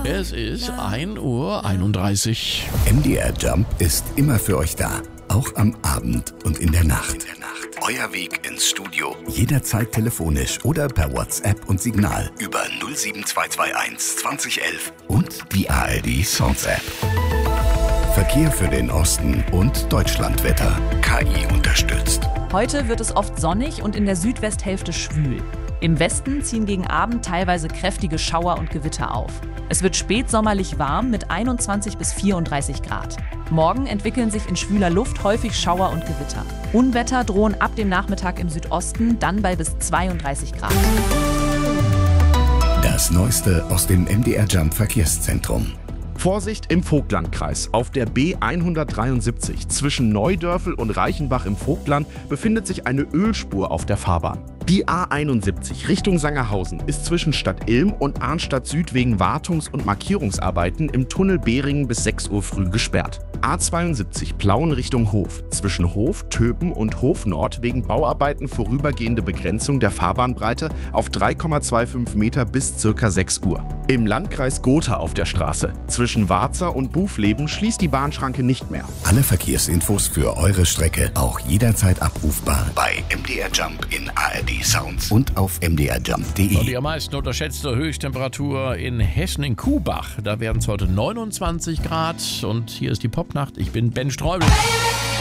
Es ist 1:31 Uhr. MDR Jump ist immer für euch da. Auch am Abend und in der Nacht. Euer Weg ins Studio. Jederzeit telefonisch oder per WhatsApp und Signal über 07221 2011 und die ARD Sounds App. Verkehr für den Osten und Deutschlandwetter. KI unterstützt. Heute wird es oft sonnig und in der Südwesthälfte schwül. Im Westen ziehen gegen Abend teilweise kräftige Schauer und Gewitter auf. Es wird spätsommerlich warm mit 21 bis 34 Grad. Morgen entwickeln sich in schwüler Luft häufig Schauer und Gewitter. Unwetter drohen ab dem Nachmittag im Südosten, dann bei bis 32 Grad. Das Neueste aus dem MDR Jump Verkehrszentrum. Vorsicht im Vogtlandkreis. Auf der B173 zwischen Neudörfel und Reichenbach im Vogtland befindet sich eine Ölspur auf der Fahrbahn. Die A71 Richtung Sangerhausen ist zwischen Stadt Ilm und Arnstadt Süd wegen Wartungs- und Markierungsarbeiten im Tunnel Behringen bis 6 Uhr früh gesperrt. A72 Plauen Richtung Hof. Zwischen Hof, Töpen und Hof Nord wegen Bauarbeiten vorübergehende Begrenzung der Fahrbahnbreite auf 3,25 Meter bis ca. 6 Uhr. Im Landkreis Gotha auf der Straße. Zwischen Warza und Bufleben schließt die Bahnschranke nicht mehr. Alle Verkehrsinfos für eure Strecke auch jederzeit abrufbar bei MDR Jump in ARD Sounds und auf mdrjump.de. Und die am meisten unterschätzte Höchsttemperatur in Hessen in Kuhbach. Da werden es heute 29 Grad und hier ist die Popnacht. Ich bin Ben Streubel.